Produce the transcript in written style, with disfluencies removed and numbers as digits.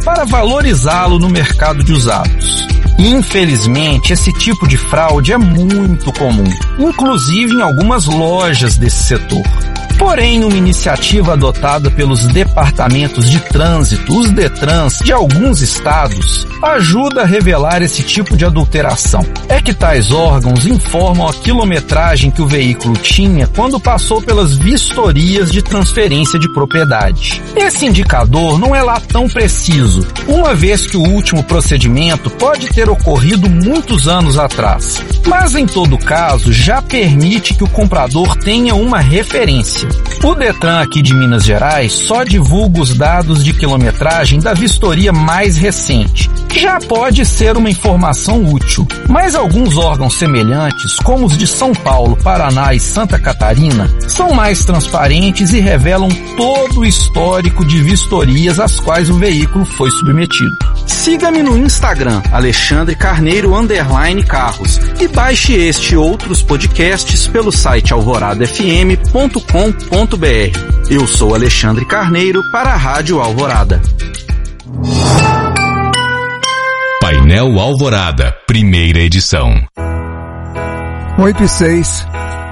para valorizá-lo no mercado de usados. Infelizmente, esse tipo de fraude é muito comum, inclusive em algumas lojas desse setor. Porém, uma iniciativa adotada pelos departamentos de trânsito, os DETRANs, de alguns estados, ajuda a revelar esse tipo de adulteração. É que tais órgãos informam a quilometragem que o veículo tinha quando passou pelas vistorias de transferência de propriedade. Esse indicador não é lá tão preciso, uma vez que o último procedimento pode ter ocorrido muitos anos atrás. Mas, em todo caso, já permite que o comprador tenha uma referência. O DETRAN aqui de Minas Gerais só divulga os dados de quilometragem da vistoria mais recente. Já pode ser uma informação útil, mas alguns órgãos semelhantes, como os de São Paulo, Paraná e Santa Catarina, são mais transparentes e revelam todo o histórico de vistorias às quais o veículo foi submetido. Siga-me no Instagram, Alexandre Carneiro _Carros, e baixe este e outros podcasts pelo site alvoradafm.com.br. Eu sou Alexandre Carneiro para a Rádio Alvorada. Painel Alvorada, primeira edição. 8:06.